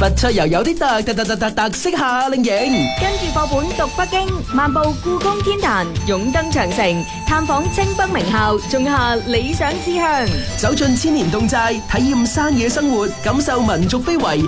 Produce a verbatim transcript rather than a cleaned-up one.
不出又有啲特特特特特特色夏令營。 跟住課本讀北京，漫步故宮天壇，勇登長城，探訪清北名校，種下理想志向。 走進千年侗寨，體驗山野生活，感受民族非遺。